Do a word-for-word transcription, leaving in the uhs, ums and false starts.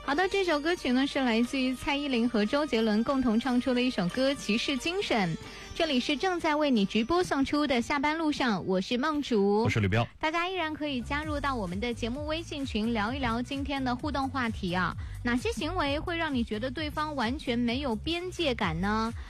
好的，这首歌曲呢是来自于蔡依林和周杰伦共同唱出的一首歌《骑士精神》。这里是正在为你直播送出的下班路上，我是梦竹， 我是吕彪。 大家依然可以加入到我们的节目微信群，聊一聊今天的互动话题啊。哪些行为会让你觉得对方完全没有边界感呢？